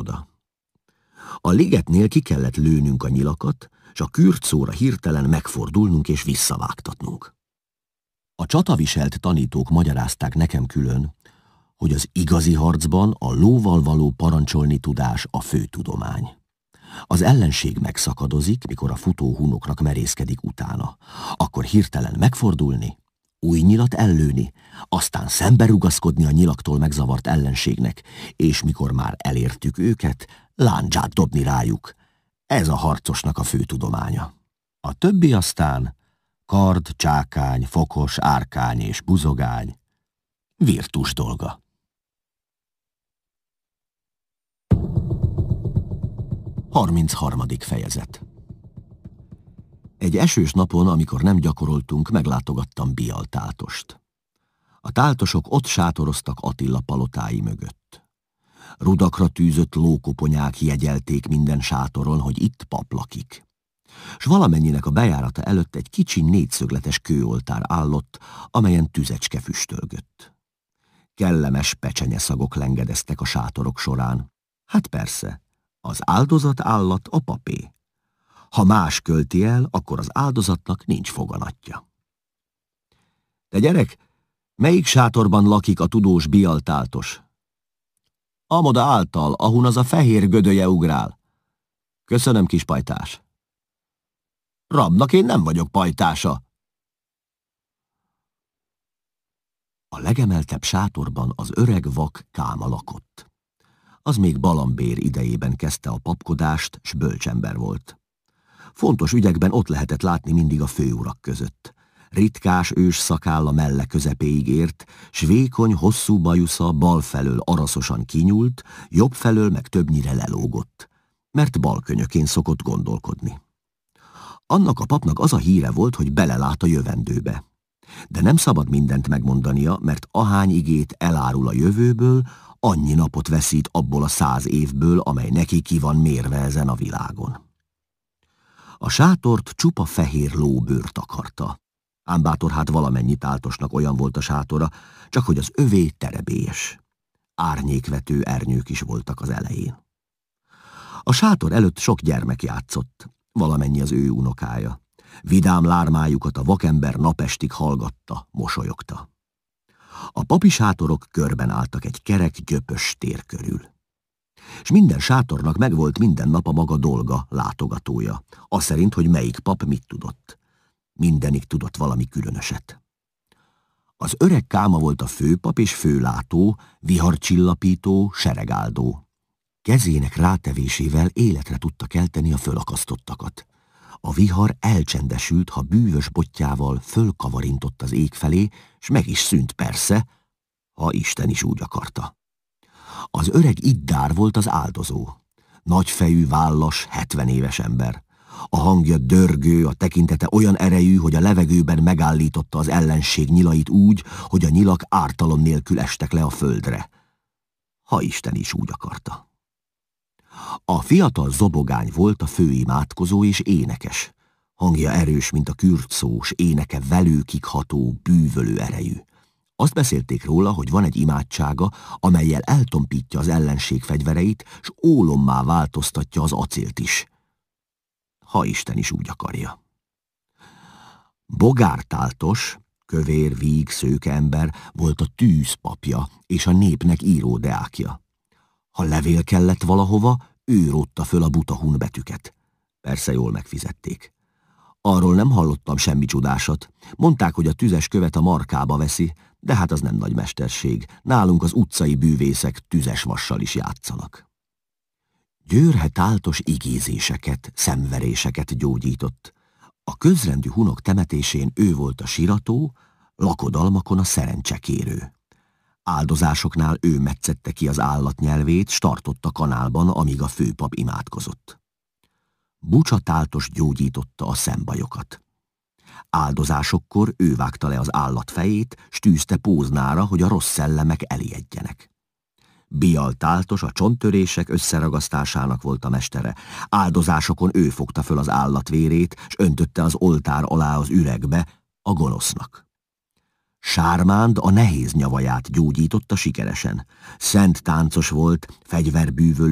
oda. A ligetnél ki kellett lőnünk a nyilakat, s a kürtszóra hirtelen megfordulnunk és visszavágtatnunk. A csataviselt tanítók magyarázták nekem külön, hogy az igazi harcban a lóval való parancsolni tudás a fő tudomány. Az ellenség megszakadozik, mikor a futó hunoknak merészkedik utána. Akkor hirtelen megfordulni, új nyilat ellőni, aztán szemberugaszkodni a nyilaktól megzavart ellenségnek, és mikor már elértük őket, lándzsát dobni rájuk. Ez a harcosnak a fő tudománya. A többi aztán kard, csákány, fokos, árkány és buzogány, virtus dolga. Harmincharmadik fejezet. Egy esős napon, amikor nem gyakoroltunk, meglátogattam Bialtáltost. A táltosok ott sátoroztak Attila palotái mögött. Rudakra tűzött lókoponyák jegyelték minden sátoron, hogy itt pap lakik. S valamennyinek a bejárata előtt egy kicsi négyszögletes kőoltár állott, amelyen tüzecske füstölgött. Kellemes pecsenyeszagok lengedeztek a sátorok során. Hát persze, az áldozat állat a papé. Ha más költi el, akkor az áldozatnak nincs foganatja. Te gyerek, melyik sátorban lakik a tudós Bialtáltos? Amoda által, ahun az a fehér gödöje ugrál. Köszönöm, kis pajtás. Rabnak én nem vagyok pajtása. A legemeltebb sátorban az öreg vak Káma lakott. Az még Balambér idejében kezdte a papkodást, s bölcsember volt. Fontos ügyekben ott lehetett látni mindig a főurak között. Ritkás ős szakálla melle közepéig ért, s vékony, hosszú bajusza bal felől araszosan kinyúlt, jobb felől meg többnyire lelógott, mert balkönyökén szokott gondolkodni. Annak a papnak az a híre volt, hogy belelát a jövendőbe. De nem szabad mindent megmondania, mert ahány igét elárul a jövőből, annyi napot veszít abból a 100 évből, amely neki ki van mérve ezen a világon. A sátort csupa fehér lóbőr takarta. Ám bátor hát valamennyi táltosnak olyan volt a sátora, csak hogy az övé terebélyes. Árnyékvető ernyők is voltak az elején. A sátor előtt sok gyermek játszott, valamennyi az ő unokája. Vidám lármájukat a vakember napestig hallgatta, mosolyogta. A papi sátorok körben álltak egy kerek, gyöpös tér körül. És minden sátornak megvolt minden nap a maga dolga, látogatója, az szerint, hogy melyik pap mit tudott. Mindenik tudott valami különöset. Az öreg Káma volt a főpap és főlátó, viharcsillapító, seregáldó. Kezének rátevésével életre tudta kelteni a fölakasztottakat. A vihar elcsendesült, ha bűvös botjával fölkavarintott az ég felé, s meg is szűnt persze, ha Isten is úgy akarta. Az öreg Iddár volt az áldozó. Nagyfejű, vállas, 70 éves ember. A hangja dörgő, a tekintete olyan erejű, hogy a levegőben megállította az ellenség nyilait úgy, hogy a nyilak ártalom nélkül estek le a földre. Ha Isten is úgy akarta. A fiatal zobogány volt a főimádkozó és énekes. Hangja erős, mint a kürtszó, s éneke velőkig ható, bűvölő erejű. Azt beszélték róla, hogy van egy imádsága, amellyel eltompítja az ellenség fegyvereit, s ólommá változtatja az acélt is. Ha Isten is úgy akarja. Bogártáltos, kövér, víg, szőke ember volt a tűz papja és a népnek író deákja. Ha levél kellett valahova, ő rótta föl a buta hun betűket. Persze jól megfizették. Arról nem hallottam semmi csodásat. Mondták, hogy a tüzes követ a markába veszi, de hát az nem nagy mesterség. Nálunk az utcai bűvészek tüzes vassal is játszanak. Győrhe táltos igézéseket, szemveréseket gyógyított. A közrendű hunok temetésén ő volt a sirató, lakodalmakon a szerencsekérő. Áldozásoknál ő metszette ki az állatnyelvét, s tartott a kanálban, amíg a főpap imádkozott. Bucsa táltos gyógyította a szembajokat. Áldozásokkor ő vágta le az állat fejét, s tűzte póznára, hogy a rossz szellemek elijedjenek. Bialtáltos a csonttörések összeragasztásának volt a mestere. Áldozásokon ő fogta föl az állat vérét, s öntötte az oltár alá az üregbe, a gonosznak. Sármánd a nehéz nyavaját gyógyította sikeresen. Szent táncos volt, fegyverbűvölő,